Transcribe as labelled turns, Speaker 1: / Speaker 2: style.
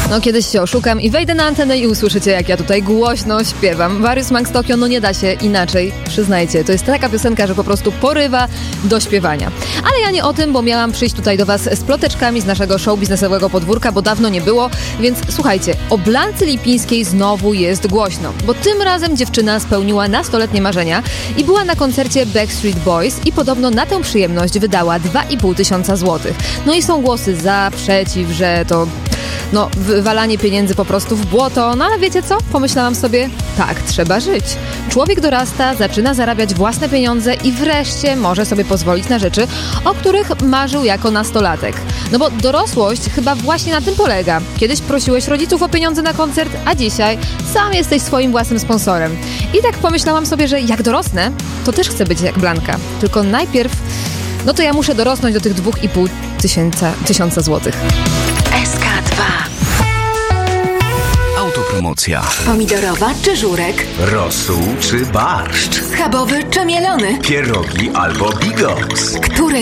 Speaker 1: No kiedyś się oszukam i wejdę na antenę i usłyszycie, jak ja tutaj głośno śpiewam. Various Max Tokio, no nie da się inaczej, przyznajcie. To jest taka piosenka, że po prostu porywa do śpiewania. Ale ja nie o tym, bo miałam przyjść tutaj do was z ploteczkami z naszego show biznesowego podwórka, bo dawno nie było. Więc słuchajcie, o Blance Lipińskiej znowu jest głośno, bo tym razem dziewczyna spełniła nastoletnie marzenia i była na koncercie Backstreet Boys i podobno na tę przyjemność wydała 2500 złotych. No i są głosy za, przeciw, że to wywalanie pieniędzy po prostu w błoto. No ale wiecie co? Pomyślałam sobie, tak, trzeba żyć. Człowiek dorasta, zaczyna zarabiać własne pieniądze i wreszcie może sobie pozwolić na rzeczy, o których marzył jako nastolatek. No bo dorosłość chyba właśnie na tym polega. Kiedyś prosiłeś rodziców o pieniądze na koncert, a dzisiaj sam jesteś swoim własnym sponsorem. I tak pomyślałam sobie, że jak dorosnę, to też chcę być jak Blanka. Tylko najpierw, no to ja muszę dorosnąć do tych 2500 złotych.
Speaker 2: SK2.
Speaker 3: Autopromocja.
Speaker 2: Pomidorowa czy żurek?
Speaker 3: Rosół czy barszcz?
Speaker 2: Schabowy czy mielony?
Speaker 3: Pierogi albo bigos?
Speaker 2: Który